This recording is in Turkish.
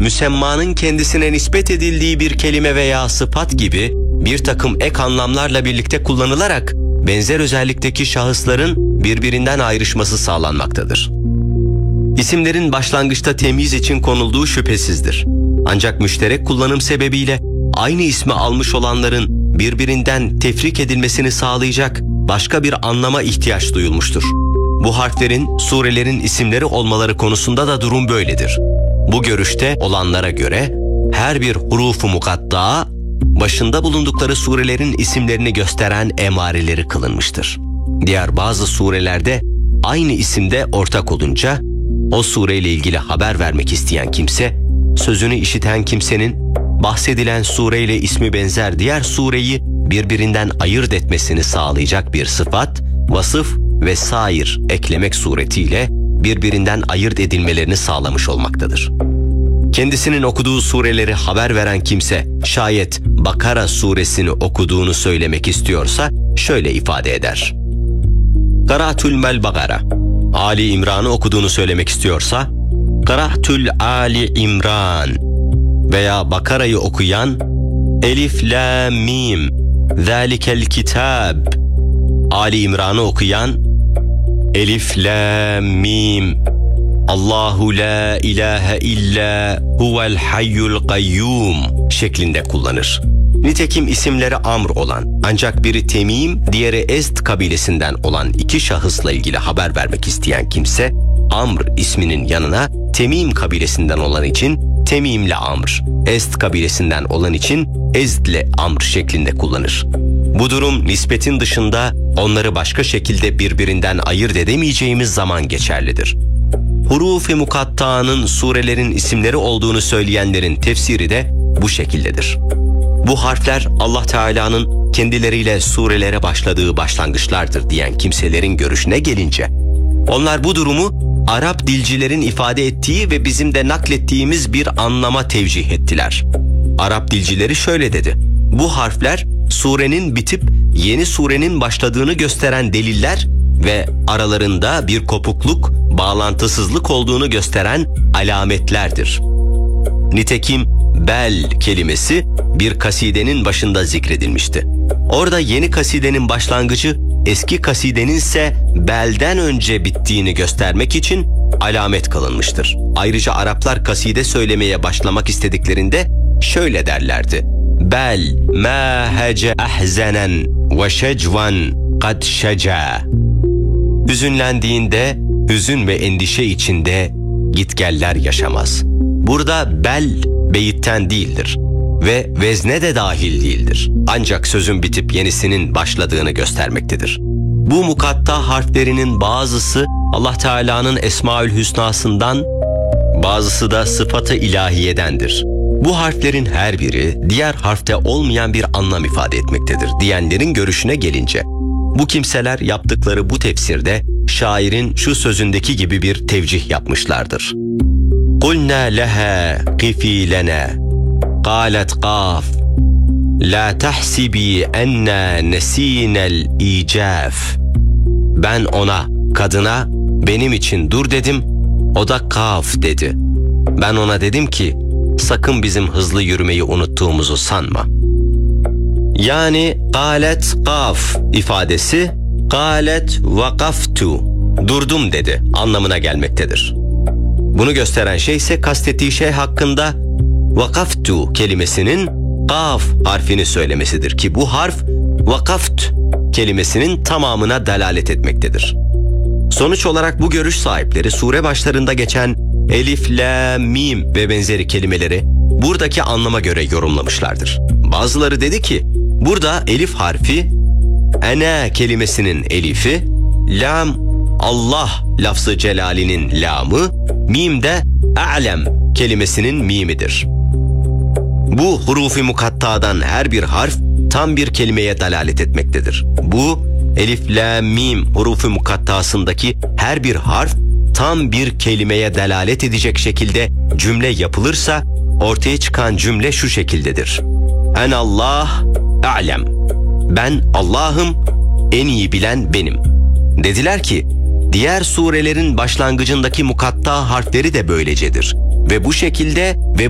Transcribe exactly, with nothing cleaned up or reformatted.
müsemmanın kendisine nispet edildiği bir kelime veya sıfat gibi bir takım ek anlamlarla birlikte kullanılarak benzer özellikteki şahısların birbirinden ayrışması sağlanmaktadır. İsimlerin başlangıçta temyiz için konulduğu şüphesizdir. Ancak müşterek kullanım sebebiyle aynı ismi almış olanların birbirinden tefrik edilmesini sağlayacak başka bir anlama ihtiyaç duyulmuştur. Bu harflerin surelerin isimleri olmaları konusunda da durum böyledir. Bu görüşte olanlara göre her bir hurufu mukatta başında bulundukları surelerin isimlerini gösteren emareleri kılınmıştır. Diğer bazı surelerde aynı isimde ortak olunca o sureyle ilgili haber vermek isteyen kimse, sözünü işiten kimsenin bahsedilen sureyle ismi benzer diğer sureyi birbirinden ayırt etmesini sağlayacak bir sıfat, vasıf ve sair eklemek suretiyle birbirinden ayırt edilmelerini sağlamış olmaktadır. Kendisinin okuduğu sureleri haber veren kimse şayet Bakara suresini okuduğunu söylemek istiyorsa şöyle ifade eder: Karatül mel Bakara. Ali İmran'ı okuduğunu söylemek istiyorsa Karatül Ali İmran veya Bakara'yı okuyan Elif la mim zalikel kitab. Ali İmran'ı okuyan Elif la mim Allahu la ilahe illa huvel hayyul kayyum şeklinde kullanır. Nitekim isimleri Amr olan ancak biri Temim, diğeri Ezd kabilesinden olan iki şahısla ilgili haber vermek isteyen kimse Amr isminin yanına Temim kabilesinden olan için Temim'le Amr, Ezd kabilesinden olan için Ezd'le Amr şeklinde kullanır. Bu durum nispetin dışında onları başka şekilde birbirinden ayırt edemeyeceğimiz zaman geçerlidir. Huruf-i mukatta'nın surelerin isimleri olduğunu söyleyenlerin tefsiri de bu şekildedir. Bu harfler Allah Teala'nın kendileriyle surelere başladığı başlangıçlardır diyen kimselerin görüşüne gelince, onlar bu durumu Arap dilcilerin ifade ettiği ve bizim de naklettiğimiz bir anlama tevcih ettiler. Arap dilcileri şöyle dedi: bu harfler surenin bitip yeni surenin başladığını gösteren deliller ve aralarında bir kopukluk, bağlantısızlık olduğunu gösteren alametlerdir. Nitekim bel kelimesi bir kasidenin başında zikredilmişti. Orada yeni kasidenin başlangıcı eski kasidenin ise belden önce bittiğini göstermek için alamet kılınmıştır. Ayrıca Araplar kaside söylemeye başlamak istediklerinde şöyle derlerdi: bel ma hece ahzenen ve şecvan kad şeca. Hüzünlendiğinde hüzün ve endişe içinde gitgeller yaşamaz. Burada bel beyitten değildir ve vezne de dahil değildir. Ancak sözün bitip yenisinin başladığını göstermektedir. Bu mukatta harflerinin bazısı Allah Teala'nın Esmaül Hüsna'sından, bazısı da sıfatı ilahiyedendir. Bu harflerin her biri diğer harfte olmayan bir anlam ifade etmektedir diyenlerin görüşüne gelince, bu kimseler yaptıkları bu tefsirde şairin şu sözündeki gibi bir tevcih yapmışlardır. قُلْنَا لَهَا قِفِي لَنَا قَالَتْ قَافْ لَا تَحْسِبِي اَنَّا نَس۪ينَ الْاِيجَافِ. Ben ona, kadına, benim için dur dedim, o da kaf dedi. Ben ona dedim ki, sakın bizim hızlı yürümeyi unuttuğumuzu sanma. Yani galet kaf ifadesi galet vakaftu, durdum dedi anlamına gelmektedir. Bunu gösteren şey ise kastettiği şey hakkında vakaftu kelimesinin kaf harfini söylemesidir ki bu harf vakaft kelimesinin tamamına delalet etmektedir. Sonuç olarak bu görüş sahipleri sure başlarında geçen elif, la, mim ve benzeri kelimeleri buradaki anlama göre yorumlamışlardır. Bazıları dedi ki burada elif harfi ene kelimesinin elifi, lam Allah lafzı celalinin lamı, mim de a'lem kelimesinin mimidir. Bu hurufi mukattadan her bir harf tam bir kelimeye dalalet etmektedir. Bu elif, la, mim hurufi mukattasındaki her bir harf tam bir kelimeye dalalet edecek şekilde cümle yapılırsa ortaya çıkan cümle şu şekildedir: En Allah a'lem. Ben Allah'ım, en iyi bilen benim. Dediler ki diğer surelerin başlangıcındaki mukatta harfleri de böylecedir ve bu şekilde ve